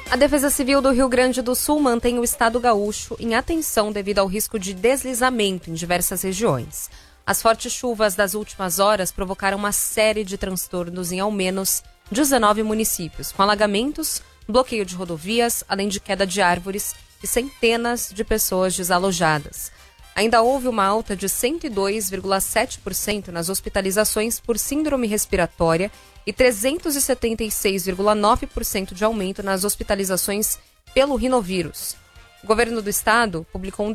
A Defesa Civil do Rio Grande do Sul mantém o estado gaúcho em atenção devido ao risco de deslizamento em diversas regiões. As fortes chuvas das últimas horas provocaram uma série de transtornos em ao menos 19 municípios, com alagamentos, bloqueio de rodovias, além de queda de árvores e centenas de pessoas desalojadas. Ainda houve uma alta de 102,7% nas hospitalizações por síndrome respiratória e 376,9% de aumento nas hospitalizações pelo rinovírus. O governo do estado publicou um